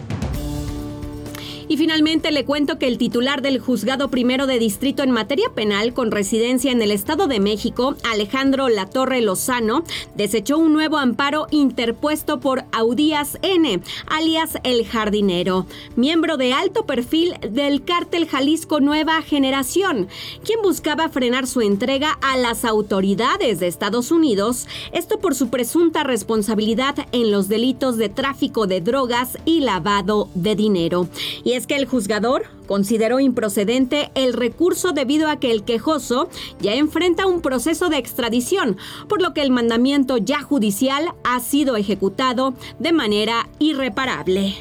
Y finalmente le cuento que el titular del Juzgado Primero de Distrito en materia penal con residencia en el Estado de México, Alejandro Latorre Lozano, desechó un nuevo amparo interpuesto por Audías N., alias El Jardinero, miembro de alto perfil del cártel Jalisco Nueva Generación, quien buscaba frenar su entrega a las autoridades de Estados Unidos, esto por su presunta responsabilidad en los delitos de tráfico de drogas y lavado de dinero. Y es que el juzgador consideró improcedente el recurso debido a que el quejoso ya enfrenta un proceso de extradición, por lo que el mandamiento ya judicial ha sido ejecutado de manera irreparable.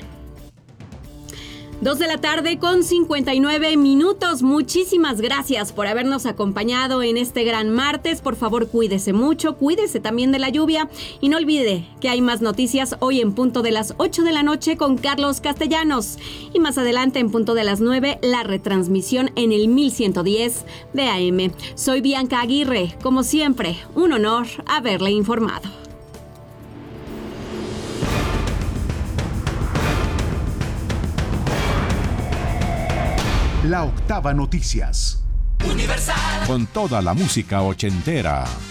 2:59 p.m. Muchísimas gracias por habernos acompañado en este gran martes. Por favor, cuídese mucho, cuídese también de la lluvia y no olvide que hay más noticias hoy en punto de las 8 de la noche con Carlos Castellanos y más adelante en punto de las 9 la retransmisión en el 1110 de AM. Soy Bianca Aguirre, como siempre, un honor haberle informado. La Octava Noticias. Con toda la música ochentera.